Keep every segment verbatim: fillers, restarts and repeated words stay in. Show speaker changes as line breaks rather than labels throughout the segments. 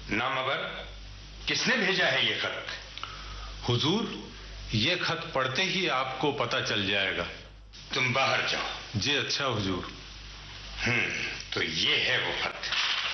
नामवर, किसने भेजा है ये खत?
हुजूर, ये खत पढ़ते ही आपको पता चल जाएगा।
तुम बाहर जाओ।
जी अच्छा हुजूर।
हम्म तो ये है वो खत।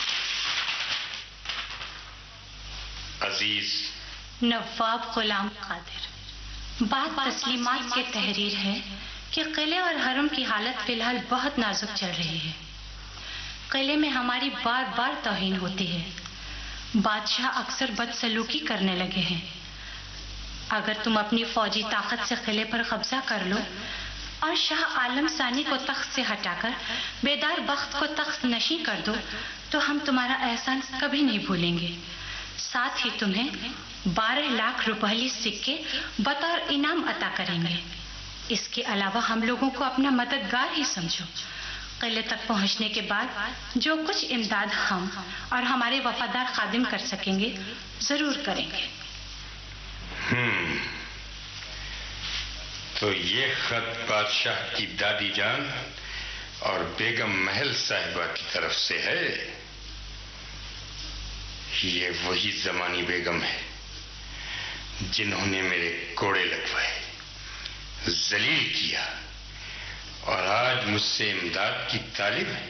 अजीज
नवाब गुलाम कादिर, बात तस्लीमात की तहरीर है कि किले और हरम की हालत फिलहाल बहुत नाजुक चल रही है। किले में हमारी बार बार तौहीन होती है। बादशाह अक्सर बदसलूकी करने लगे हैं। अगर तुम अपनी फौजी ताकत से किले पर कब्जा कर लो और शाह आलम सानी को तख्त से हटाकर बेदार बख्त को तख्त नशी कर दो तो हम तुम्हारा एहसान कभी नहीं भूलेंगे। साथ ही तुम्हें बारह लाख रुपहली सिक्के बतौर इनाम अता करेंगे। इसके अलावा हम लोगों को अपना मददगार ही समझो। किले तक पहुंचने के बाद जो कुछ इमदाद हम और हमारे वफादार खादिम कर सकेंगे जरूर करेंगे।
हम्म तो ये खत बादशाह की दादी जान और बेगम महल साहिबा की तरफ से है। ये वही जमानी बेगम है जिन्होंने मेरे कोड़े लगवाए, जलील किया और आज मुझसे इमदाद की तालिब है।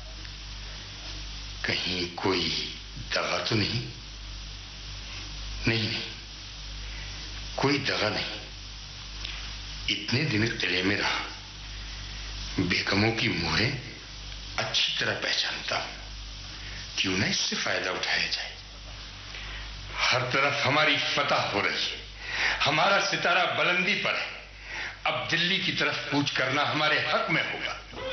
कहीं कोई दगा तो नहीं? नहीं नहीं, कोई दगा नहीं। इतने दिन किले में रहा, बेगमों की मोहरें अच्छी तरह पहचानता हूं। क्यों ना इससे फायदा उठाया जाए। हर तरफ हमारी फतह हो रही है, हमारा सितारा बुलंदी पर है। अब दिल्ली की तरफ कूच करना हमारे हक में होगा।